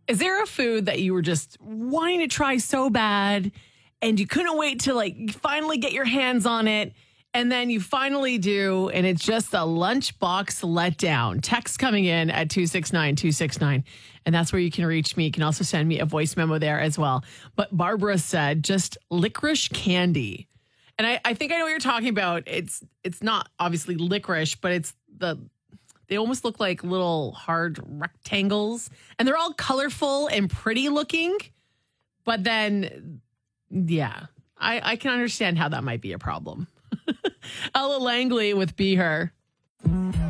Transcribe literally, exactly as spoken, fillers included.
Is there a food that you were just wanting to try so bad and you couldn't wait to like finally get your hands on it? And then you finally do, and it's just a lunchbox letdown. Text coming in at two six nine two six nine. And that's where you can reach me. You can also send me a voice memo there as well. But Barbara said just licorice candy. And I, I think I know what you're talking about. It's it's not obviously licorice, but it's the they almost look like little hard rectangles. And they're all colorful and pretty looking. But then, yeah, I, I can understand how that might be a problem. Ella Langley with Be Her.